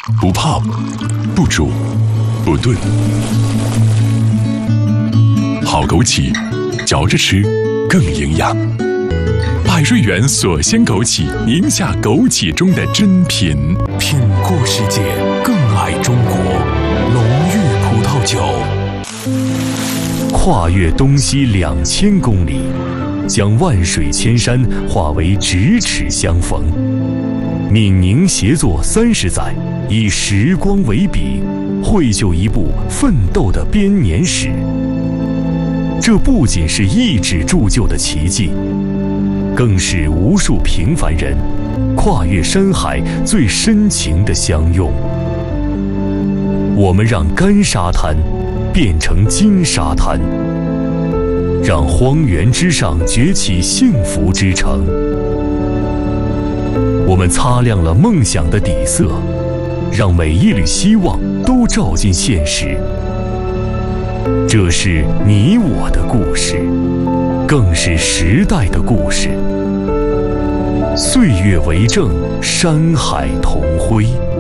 不泡、不煮、不炖，好枸杞，嚼着吃更营养。百瑞园锁鲜枸杞，宁夏枸杞中的珍品。 品过世界，更爱中国。龙玉葡萄酒。跨越东西2000公里，将万水千山化为咫尺相逢。闽宁协作30载，以时光为笔，绘就一部奋斗的编年史。这不仅是一纸铸就的奇迹，更是无数平凡人跨越山海最深情的相拥。我们让干沙滩变成金沙滩，让荒原之上崛起幸福之城。我们擦亮了梦想的底色，让每一缕希望都照进现实。这是你我的故事，更是时代的故事。岁月为证，山海同辉。